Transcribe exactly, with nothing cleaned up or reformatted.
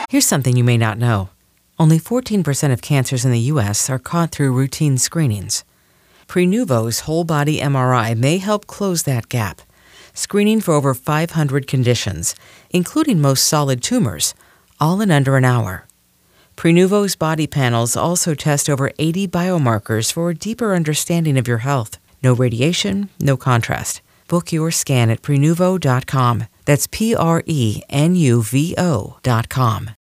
Here's something you may not know. Only fourteen percent of cancers in the U S are caught through routine screenings. Prenuvo's whole-body M R I may help close that gap, screening for over five hundred conditions, including most solid tumors, all in under an hour. Prenuvo's body panels also test over eighty biomarkers for a deeper understanding of your health. No radiation, no contrast. Book your scan at Prenuvo dot com. That's P R E N U V O dot com.